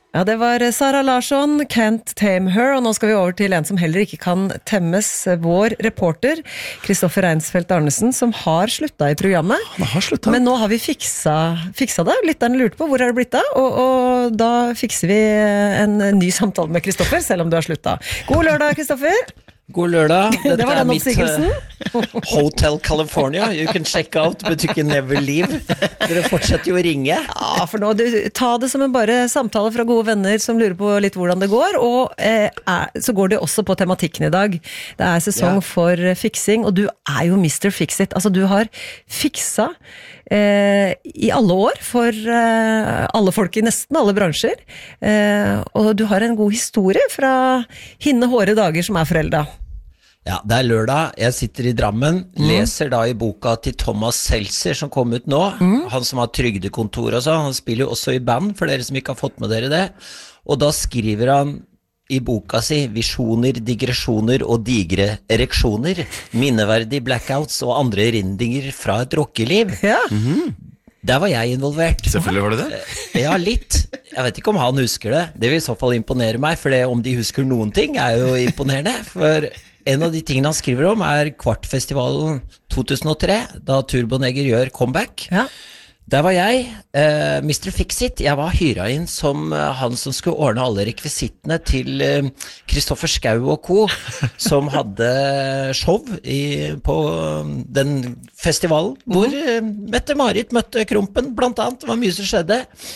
Ja, det var Sara Larsson, Can't Tame Her, og nå skal vi over til en som heller ikke kan temmes, vår reporter, Kristoffer Reinsfeldt Arnesen, som har sluttet i programmet. Han har sluttet. Men nå har vi fiksa det. Lytterne lurte på hvor det blitt av, og da fikser vi en ny samtale med Kristoffer, selv om du har sluttet. God lørdag, Kristoffer! God lørdag, Det var den mitt Hotel California. You can check out, but you can never leave. Dere fortsetter jo å ringe. Ja, for nå, ta det som en bare samtale fra gode venner som lurer på litt hvordan det går, og så går det også på tematikken i dag. Det er sesong for fiksing, og du er jo Mr. Fix-It. Altså, du har fiksa i alle år for alle folk i nesten alle bransjer, og du har en god historie fra hinne hårde dager som er foreldet. Ja, det er lørdag, jeg sitter i Drammen, leser da i boka til Thomas Seltzer som kom ut nå, han som har trygdekontor og så, han spiller jo også i band, for dere som ikke har fått med dere det, og da skriver han i boka si visjoner, digresjoner og digre ereksjoner, minneverdige blackouts og andre rindinger fra et rockeliv. Ja. Der var jeg involvert. Selvfølgelig var det det. Ja, litt. Jeg vet ikke om han husker det. Det vil i så fall imponere meg, for det, om de husker noen ting er jo imponerende. For en av de tingene han skriver om er Kvartfestivalen 2003, da Turboneger gjør comeback. Ja. Der var jeg, Mr. Fix-It. Jeg var hyret inn som han som skulle ordne alle rekvisittene til Kristoffer Schau og Co., som hadde show på den festivalen, hvor Mette-Marit møtte Krompen, blant annet. Det var mye som skjedde.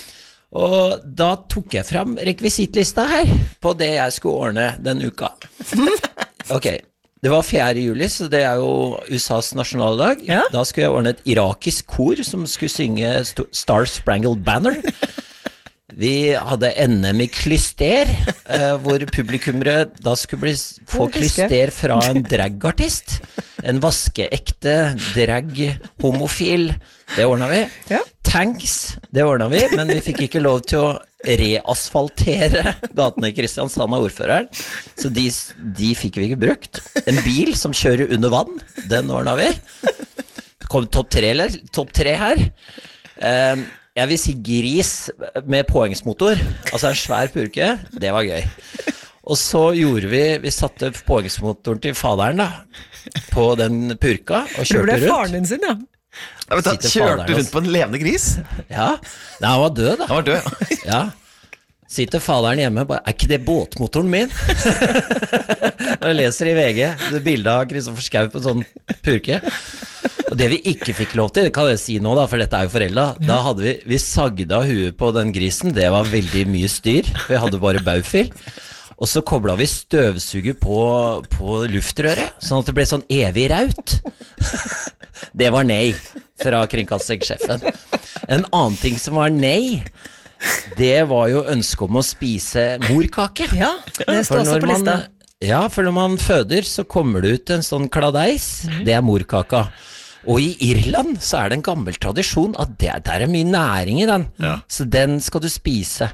Og da tok jeg fram rekvisittlista her, på det jeg skulle ordne den uka. Ok, det var 4. juli, så det er jo USAs nasjonaldag. Ja. Da skulle jeg ordne et irakisk kor som skulle synge Star Spangled Banner. Vi hadde NM i klyster, hvor publikummere da skulle få klyster fra en dragartist. En vaskeekte drag-homofil. Det ordnet vi. Ja. Tanks, det ordnet vi, men vi fikk ikke lov til å reasfaltere gatene i Kristiansand av ordføreren, så de fikk vi ikke brukt. En bil som kjører under vann, den ordnet vi. Det kom topp 3 her. Jeg vil si gris med påhengsmotor, altså en svær purke, det var gøy. Og så gjorde vi satte påhengsmotoren til faderen da, på den purka, og kjørte rundt. Det ble faren din sin, ja. Ja, vet du, kjørte rundt på en levende gris? Ja, nei, han var død da. Han var død, ja. Sitter faderen hjemme, bare, er ikke det båtmotoren min? Jeg leser i VG, det bildet av Kristoffer Schau på sånn purke. Og det vi ikke fikk lov til, det kan jeg si nå da, for dette er jo foreldet, da hadde vi sagde av huet på den grisen, det var veldig mye styr, vi hadde bare baufil. Og så koblet vi støvsuger på luftrøret, sånn at det ble sånn evig raut. Det var nei fra kringkastingssjefen. En annen ting som var nei, det var jo ønsket om å spise morkake. Ja, det står også på lista. Ja, for når man føder, så kommer det ut en sånn kladeis, det er morkaka. Og i Irland så er det en gammel tradisjon at der er mye næring i den. Ja. Så den skal du spise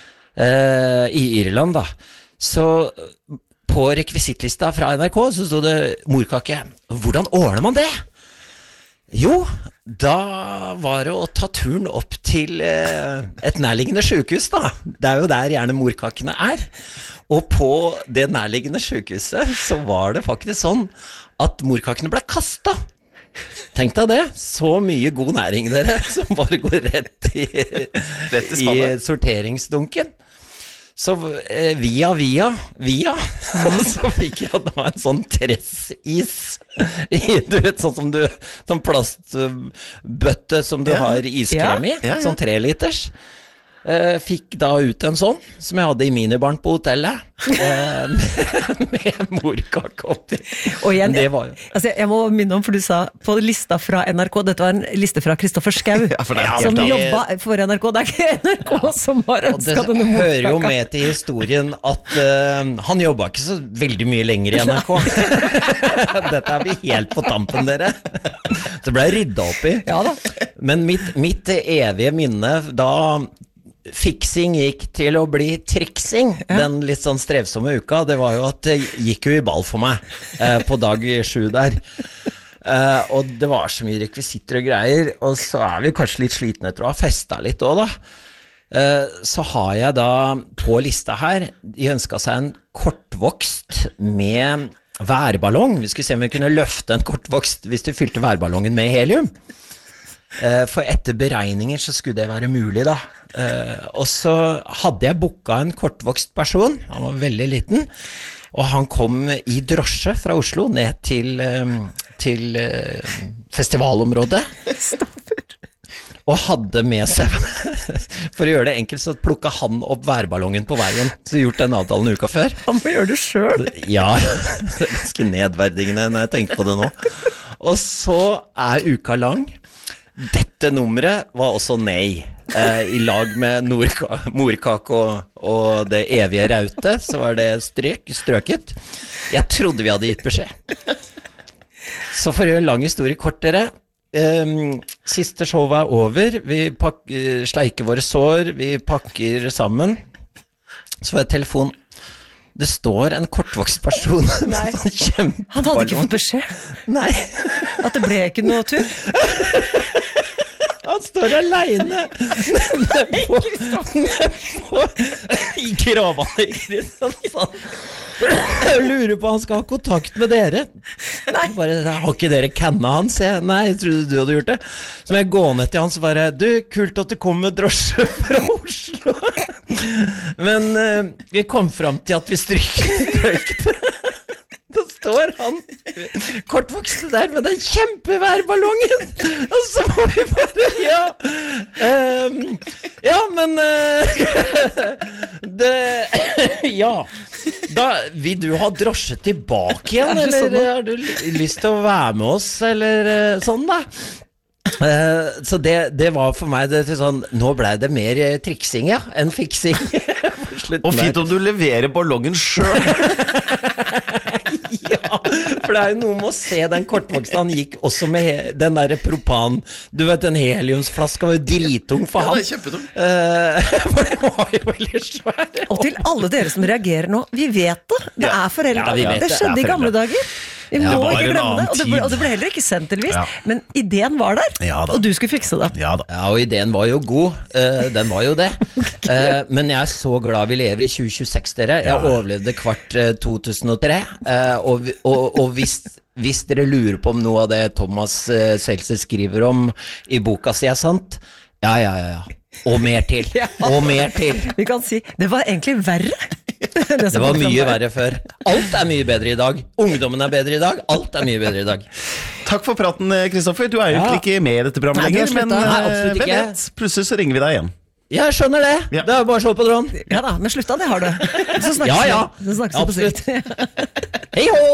i Irland da. Så på rekvisittlista fra NRK så stod det morkake. Hvordan ordner man det? Jo, da var det å ta turen opp til et nærliggende sykehus da. Det er jo der gjerne morkakene er. Og på det nærliggende sykehuset så var det faktisk sånn at morkakene ble kastet. Tenk deg det, så mye god næring dere, som bare går rett i sorteringsdunken. Så via, så fikk jeg da en sånn tressis, du vet, sånn plastbøtte som du har iskrem i, sånn 3 liters. Fikk da ut en sånn, som jeg hadde i minibarn på hotellet, med morkake oppi. Og igjen, altså jeg må minne om, for du sa på lista fra NRK, dette var en liste fra Kristoffer Schau, som jobbet for NRK, det er ikke NRK som har ønsket denne morkaka. Det hører jo med til historien at han jobbet ikke så veldig mye lenger i NRK. Dette er vi helt på tampen, dere. Det ble ryddet opp i. Ja da. Men mitt evige minne, da fiksing gikk til å bli triksing, den litt sånn strevsomme uka, det var jo at det gikk jo i ball for meg på dag 7 der. Og det var så mye rekvisitter og greier, og så er vi kanskje litt slitne etter å ha festet litt også da. Så har jeg da på lista her, de ønsket seg en kortvokst med værballong. Vi skulle se om vi kunne løfte en kortvokst hvis du fylte værballongen med helium. For etter beregninger så skulle det være mulig da. Og så hadde jeg booket en kortvokst person, han var veldig liten, og han kom i drosje fra Oslo ned til festivalområdet. Og hadde med seg, for å gjøre det enkelt, så plukket han opp værballongen på veien, så gjort den avtalen uka før. Han må gjøre det selv. Ja, det er ganske nedverdigende når jeg tenker på det nå. Og så uka lang. Dette nummeret var også nei, i lag med morkake og det evige raute, så var det strøket. Jeg trodde vi hadde gitt beskjed. Så for å gjøre en lang historie kort dere, siste showet over, vi sleiker våre sår, vi pakker sammen, så var det telefon. Det står en kortvokst person. Nei, han hadde ikke fått beskjed. Nei. At det ble ikke noe tur. Han står alene i kravene i Kristiansand. Jeg lurer på han skal ha kontakt med dere. Nei. Bare, har ikke dere kanna hans? Nei, jeg trodde du hadde gjort det. Så må jeg gå ned til han så bare, du, kult at du kom med drosje fra Oslo. Men vi kom frem til at vi strykte. Da står han kortvokste der med den kjempeværballongen, og så må vi bare, men da vil du ha drosje tilbake igjen, eller har du lyst til å være med oss, eller sånn da? Så det var for meg sånn, nå ble det mer triksing enn fiksing. Og fint om du leverer ballongen selv. Ja, for det jo noe med å se den kortvokste. Han gikk også med den der propan. Du vet, den heliumsflaska var jo dritung for han. Ja, det kjempetung. For det var jo veldig svært. Og til alle dere som reagerer nå, vi vet det. Det foreldre. Ja, vi vet det skjedde i gamle dager. Vi må ikke glemme det. Og det ble heller ikke sendt tilvis. Men ideen var der, og du skulle fikse det. Ja, og ideen var jo god. Den var jo det. Men jeg så glad vi lever i 2026, dere. Jeg overlevde kvart 2003. Og hvis dere lurer på om noe av det Thomas Seltzer skriver om i boka si sant, ja. Og mer til. Og mer til. Vi kan si, det var egentlig verre. Det var mye verre før. Alt mye bedre i dag. Ungdommen bedre i dag. Alt mye bedre i dag. Takk for praten, Kristoffer. Du jo egentlig ikke med i dette programmet lenger, men hvem vet? Plutselig så ringer vi deg igjen. Jeg skjønner det. Det bare å se på Trond. Ja da, men slutta det har du. Så snakkes vi på sikt. Hei ho!